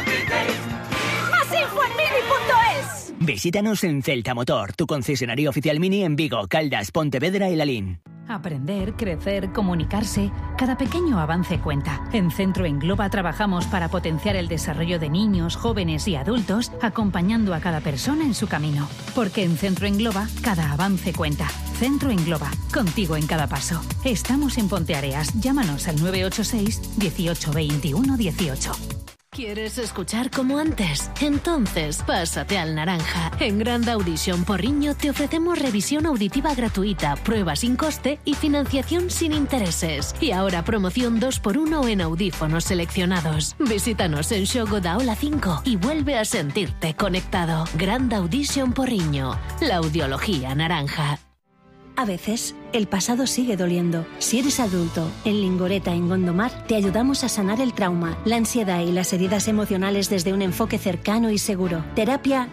¡Más info en mini.es! Visítanos en Celta Motor, tu concesionario oficial Mini en Vigo, Caldas, Pontevedra y Lalín. Aprender, crecer, comunicarse. Cada pequeño avance cuenta. En Centro Engloba trabajamos para potenciar el desarrollo de niños, jóvenes y adultos, acompañando a cada persona en su camino. Porque en Centro Engloba, cada avance cuenta. Centro Engloba, contigo en cada paso. Estamos en Ponteareas. Llámanos al 986 18 21 18. ¿Quieres escuchar como antes? Entonces, pásate al Naranja. En Grand Audition Porriño te ofrecemos revisión auditiva gratuita, prueba sin coste y financiación sin intereses. Y ahora promoción 2x1 en audífonos seleccionados. Visítanos en Xogo da Ola 5 y vuelve a sentirte conectado. Grand Audition Porriño, la audiología naranja. A veces, el pasado sigue doliendo. Si eres adulto, en Lingoreta, en Gondomar, te ayudamos a sanar el trauma, la ansiedad y las heridas emocionales desde un enfoque cercano y seguro. Terapia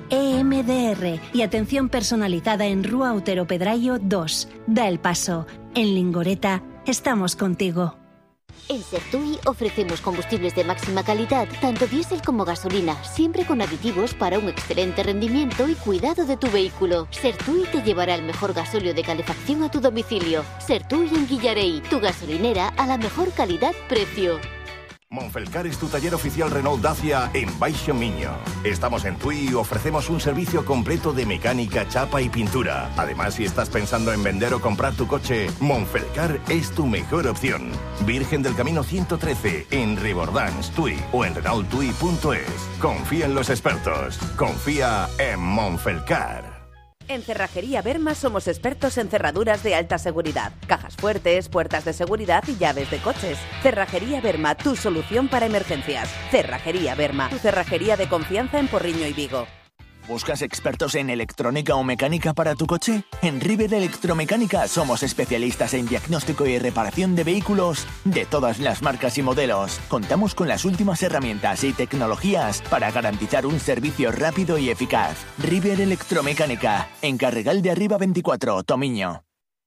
EMDR y atención personalizada en Rúa Otero Pedrayo 2. Da el paso. En Lingoreta, estamos contigo. En Sertui ofrecemos combustibles de máxima calidad, tanto diésel como gasolina, siempre con aditivos para un excelente rendimiento y cuidado de tu vehículo. Sertui te llevará el mejor gasóleo de calefacción a tu domicilio. Sertui en Guillarey, tu gasolinera a la mejor calidad-precio. Monfelcar es tu taller oficial Renault Dacia en Baixo Miño. Estamos en Tui y ofrecemos un servicio completo de mecánica, chapa y pintura. Además, si estás pensando en vender o comprar tu coche, Monfelcar es tu mejor opción. Virgen del Camino 113 en Ribordans, Tui o en renaulttui.es. Confía en los expertos. Confía en Monfelcar. En Cerrajería Berma somos expertos en cerraduras de alta seguridad, cajas fuertes, puertas de seguridad y llaves de coches. Cerrajería Berma, tu solución para emergencias. Cerrajería Berma, tu cerrajería de confianza en Porriño y Vigo. ¿Buscas expertos en electrónica o mecánica para tu coche? En River Electromecánica somos especialistas en diagnóstico y reparación de vehículos de todas las marcas y modelos. Contamos con las últimas herramientas y tecnologías para garantizar un servicio rápido y eficaz. River Electromecánica, en Carregal de Arriba 24, Tomiño.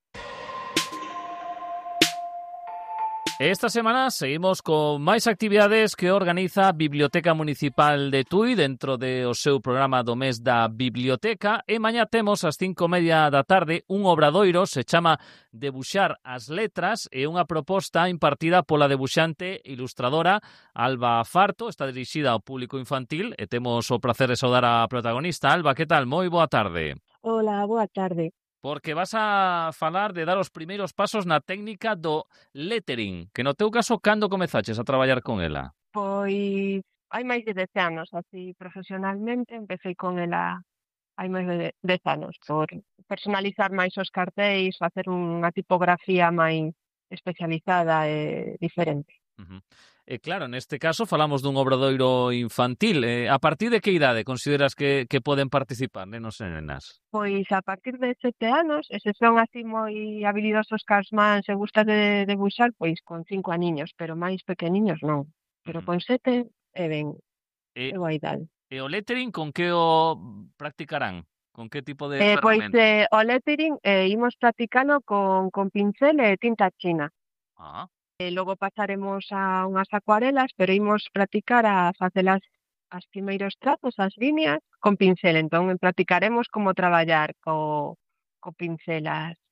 Esta semana seguimos con máis actividades que organiza a Biblioteca Municipal de Tui dentro do seu programa do mes da Biblioteca e mañá temos ás 5:30 da tarde un obradoiro, se chama Debuxar as letras, e unha proposta impartida pola debuxante ilustradora Alba Farto, está dirixida ao público infantil e temos o placer de saudar a protagonista. Alba, que tal? Moi boa tarde. Hola, boa tarde. Porque vas a falar de dar os primeiros pasos na técnica do lettering, que no teu caso, cando comezaches a traballar con ela? Pois hai máis de 10 anos, así profesionalmente, empecé con ela hai máis de 10 anos, por personalizar máis os cartéis, facer unha tipografía máis especializada e diferente. Uh-huh. E claro, neste caso falamos dun obradoiro infantil. A partir de que idade consideras que poden participar nenos e nenas? Pois a partir de 7 anos, e se son así moi habilidosos cas mans e gustas de debuxar, pois con 5 aniños, pero máis pequeniños non. Pero con 7 é ben, é boa idade. E o lettering con que o practicarán? Con que tipo de Pois ferramenta? o lettering imos practicalo con pincel e tinta china. Ah. E logo pasaremos a unhas acuarelas, pero imos practicar a facelas as primeiros trazos, as líneas, con pincel. Entón, practicaremos como traballar co pincel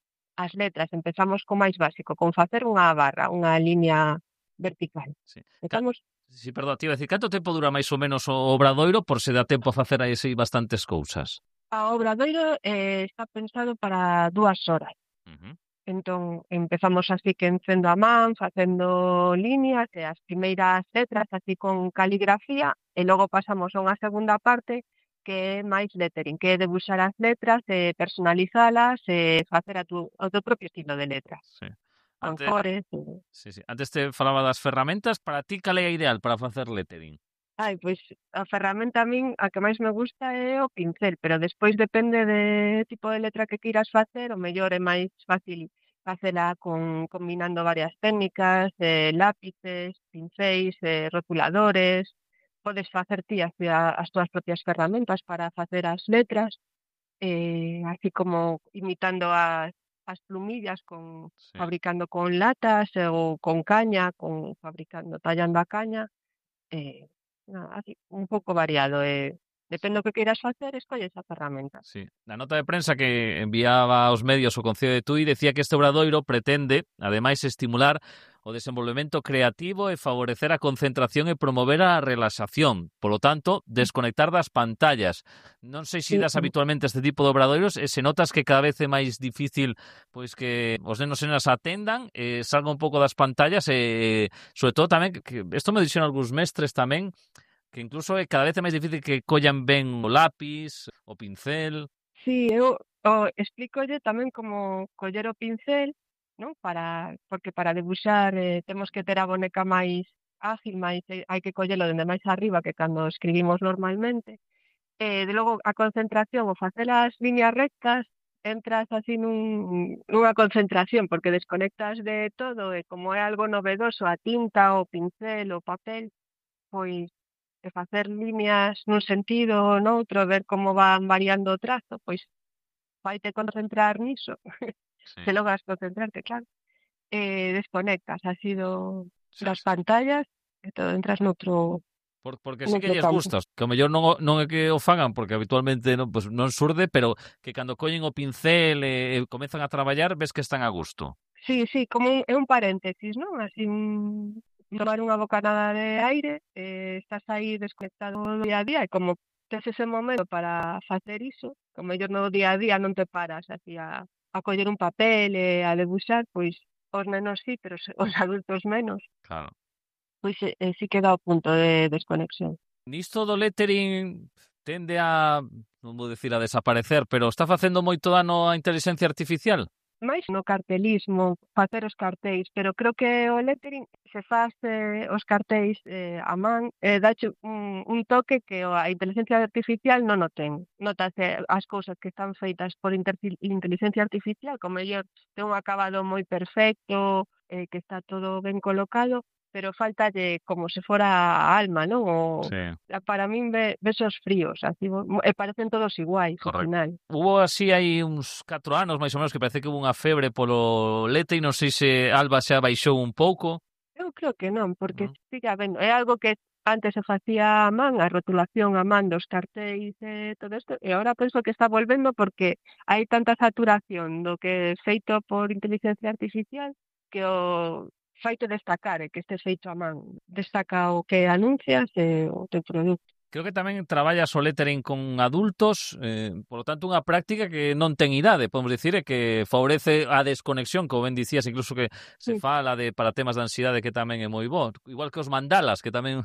as letras. Empezamos co máis básico, con facer unha barra, unha liña vertical. Sí. Empezamos... Sí, perdón, te iba a decir, canto tempo dura máis ou menos o obradoiro por se dá tempo a facer aí bastantes cousas? A obradoiro está pensado para 2 horas. Uh-huh. Entón, empezamos así que encendo a man, facendo líneas e as primeiras letras así con caligrafía e logo pasamos a unha segunda parte que é máis lettering, que é debuxar as letras, personalizalas e facer o teu propio estilo de letras. Sí. Con cores. Sí. Antes te falaba das ferramentas, para ti cal é a ideal para facer lettering? Pois a ferramenta a min a que máis me gusta é o pincel, pero despois depende de tipo de letra que queiras facer, o mellor é máis fácil facela combinando varias técnicas, lápices, pincéis, rotuladores. Podes facer ti as túas propias ferramentas para facer as letras, así como imitando as plumillas fabricando con latas ou con caña, tallando a caña. así, un pouco variado. Depende do que queiras facer, escolles a ferramenta. Sí. Na nota de prensa que enviaba aos medios o Concello de Tui decía que este obradoiro pretende, ademais, estimular o desenvolvemento creativo e favorecer a concentración e promover a relaxación. Polo tanto, desconectar das pantallas. Non sei se das habitualmente este tipo de obradoiros e se notas que cada vez é máis difícil pois que os nenos e nenas atendan, salgan un pouco das pantallas e, sobre todo, tamén, que isto me dixeron algúns mestres tamén, que incluso cada vez é máis difícil que collan ben o lápis, o pincel. Sí, eu explícolle tamén como coller o pincel, non? Porque para debuxar temos que ter a boneca máis ágil, hai que collelo dende máis arriba que cando escribimos normalmente. De logo a concentración, o facer as liñas rectas, entras así nunha concentración, porque desconectas de todo e como é algo novedoso, a tinta, o pincel, o papel, pois de facer líneas nun sentido ou noutro, ver como van variando o trazo, pois faite concentrar niso. Sí. Se logras concentrarte, claro. Desconectas así das pantallas e todo, entras noutro. Porque sí que lles gustas, que ao mellor non é que o fagan, porque habitualmente non surde, pero que cando collen o pincel e comezan a traballar, ves que están a gusto. Sí, como é un paréntesis, non? Así tomar unha bocanada de aire, estás aí desconectado do día a día e como tes ese momento para facer iso, que ao mellor no día a día non te paras así a coller un papel e a debuxar, pois os nenos sí, pero os adultos menos. Claro. Pois sí que dá o punto de desconexión. Nisto do lettering tende a, non vou dicir a desaparecer, pero está facendo moito dano a inteligencia artificial? máis no cartelismo, facer os cartéis, pero creo que o lettering se faz os cartéis a man, dache un toque que a inteligencia artificial non o ten. Notase as cousas que están feitas por inteligencia artificial, como mellor ten un acabado moi perfecto, que está todo ben colocado, pero faltalle como se fora a alma, non? Sí. Para min ves os fríos, así, parecen todos iguais, ao final. Hubo así hai uns 4 anos, máis ou menos, que parece que hubo unha febre polo lettering, non sei se Alba xa baixou un pouco. Eu creo que non, porque sigue habendo, é algo que antes se facía a man, a rotulación a man dos cartéis e todo isto, e agora penso que está volvendo porque hai tanta saturación do que é feito por inteligencia artificial que o faite destacar, que este feito a man destaca o que anuncias e o teu produto. Creo que tamén traballas o lettering con adultos, por lo tanto unha práctica que non ten idade, podemos dicir, e que favorece a desconexión, como ben dicías, incluso que se fala para temas de ansiedade, que tamén é moi bo, igual que os mandalas, que tamén